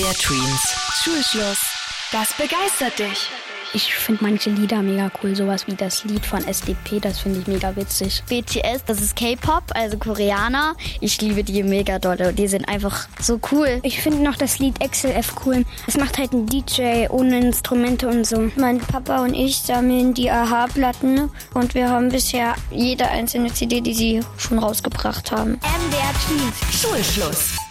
MDR Tweens. Schulschluss. Das begeistert dich. Ich finde manche Lieder mega cool, sowas wie das Lied von SDP, das finde ich mega witzig. BTS, das ist K-Pop, also Koreaner. Ich liebe die mega doll, die sind einfach so cool. Ich finde noch das Lied XLF cool. Es macht halt ein DJ ohne Instrumente und so. Mein Papa und ich sammeln die AHA-Platten und wir haben bisher jede einzelne CD, die sie schon rausgebracht haben. MDR Tweens. Schulschluss.